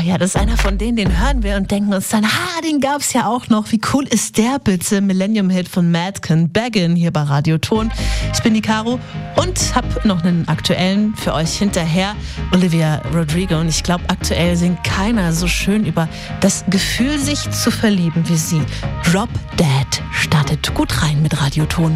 ja, das ist einer von denen, den hören wir und denken uns dann, den gab's ja auch noch. Wie cool ist der bitte? Millennium-Hit von Madcon, Beggin' hier bei Radio Ton. Ich bin die Caro und hab noch einen aktuellen für euch hinterher. Olivia Rodrigo. Und ich glaube, aktuell singt keiner so schön über das Gefühl, sich zu verlieben wie sie. Drop Dead startet gut rein mit Radio Ton.